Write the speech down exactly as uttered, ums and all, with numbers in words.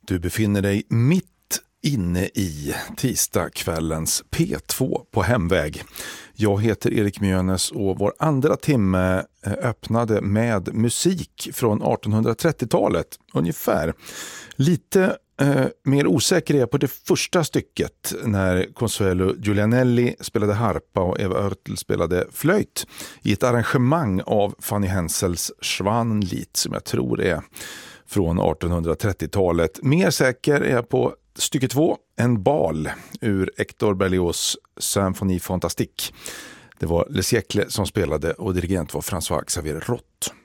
Du befinner dig mitt inne i tisdagskvällens P två på hemväg. Jag heter Erik Mjönes och vår andra timme öppnade med musik från artonhundratrettiotalet ungefär. Lite eh, mer osäker är jag på det första stycket när Consuelo Giulianelli spelade harpa och Eva Örtel spelade flöjt i ett arrangemang av Fanny Hensels Schwanenlied som jag tror är från artonhundratrettiotalet. Mer säker är jag på stycke två, en bal ur Hector Berlioz Symphonie Fantastique. Det var Le Siècle som spelade och dirigent var François Xavier Roth.